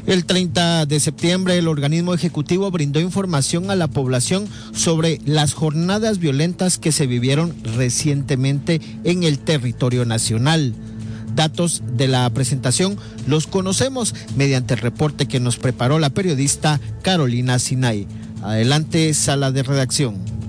El 30 de septiembre, el organismo ejecutivo brindó información a la población sobre las jornadas violentas que se vivieron recientemente en el territorio nacional. Datos de la presentación los conocemos mediante el reporte que nos preparó la periodista Carolina Sinay. Adelante, sala de redacción.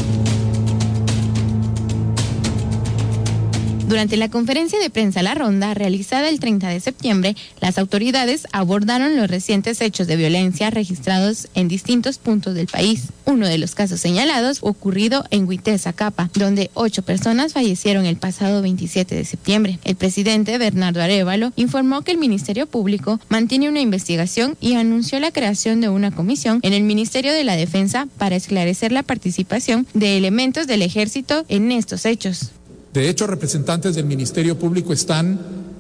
Durante la conferencia de prensa La Ronda, realizada el 30 de septiembre, las autoridades abordaron los recientes hechos de violencia registrados en distintos puntos del país. Uno de los casos señalados ocurrido en Huité, Zacapa, donde 8 personas fallecieron el pasado 27 de septiembre. El presidente Bernardo Arévalo informó que el Ministerio Público mantiene una investigación y anunció la creación de una comisión en el Ministerio de la Defensa para esclarecer la participación de elementos del Ejército en estos hechos. De hecho, representantes del Ministerio Público están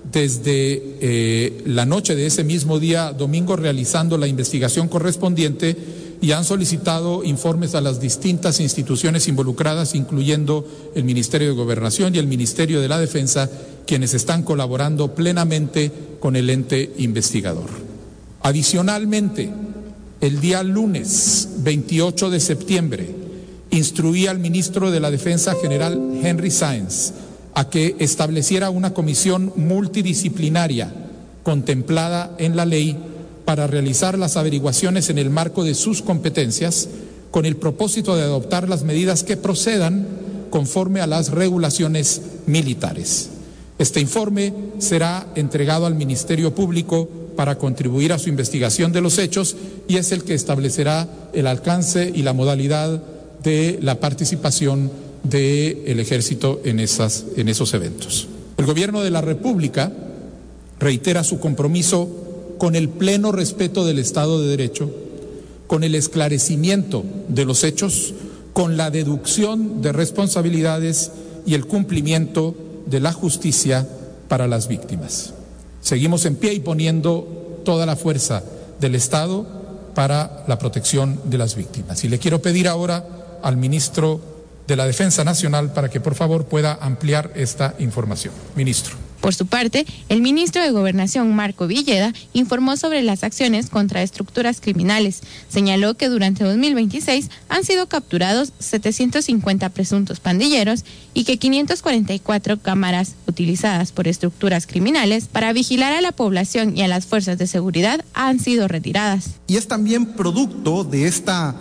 desde la noche de ese mismo día, domingo, realizando la investigación correspondiente y han solicitado informes a las distintas instituciones involucradas, incluyendo el Ministerio de Gobernación y el Ministerio de la Defensa, quienes están colaborando plenamente con el ente investigador. Adicionalmente, el día lunes 28 de septiembre, instruí al ministro de la Defensa, general Henry Sáenz, a que estableciera una comisión multidisciplinaria contemplada en la ley para realizar las averiguaciones en el marco de sus competencias, con el propósito de adoptar las medidas que procedan conforme a las regulaciones militares. Este informe será entregado al Ministerio Público para contribuir a su investigación de los hechos y es el que establecerá el alcance y la modalidad de la participación del Ejército en esos eventos. El Gobierno de la República reitera su compromiso con el pleno respeto del Estado de Derecho, con el esclarecimiento de los hechos, con la deducción de responsabilidades y el cumplimiento de la justicia para las víctimas. Seguimos en pie y poniendo toda la fuerza del Estado para la protección de las víctimas. Y le quiero pedir ahora al ministro de la Defensa Nacional para que por favor pueda ampliar esta información. Ministro. Por su parte, el ministro de Gobernación, Marco Villeda, informó sobre las acciones contra estructuras criminales. Señaló que durante 2026 han sido capturados 750 presuntos pandilleros y que 544 cámaras utilizadas por estructuras criminales para vigilar a la población y a las fuerzas de seguridad han sido retiradas. Y es también producto de esta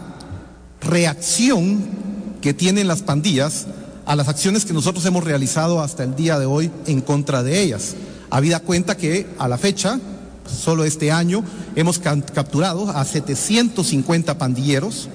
reacción que tienen las pandillas a las acciones que nosotros hemos realizado hasta el día de hoy en contra de ellas. Habida cuenta que a la fecha, solo este año, hemos capturado a 750 pandilleros,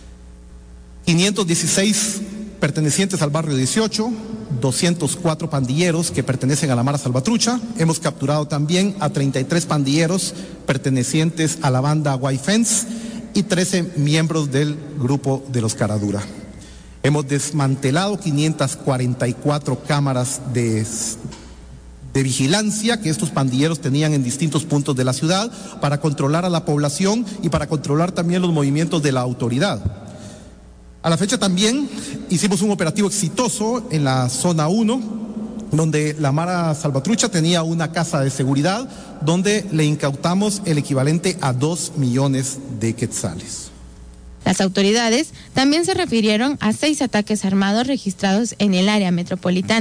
516 pertenecientes al barrio 18, 204 pandilleros que pertenecen a la Mara Salvatrucha. Hemos capturado también a 33 pandilleros pertenecientes a la banda White Fence y 13 miembros del grupo de los Caradura. Hemos desmantelado 544 cámaras de vigilancia que estos pandilleros tenían en distintos puntos de la ciudad para controlar a la población y para controlar también los movimientos de la autoridad. A la fecha también hicimos un operativo exitoso en la zona 1, donde la Mara Salvatrucha tenía una casa de seguridad donde le incautamos el equivalente a 2 millones de quetzales. Las autoridades también se refirieron a 6 ataques armados registrados en el área metropolitana.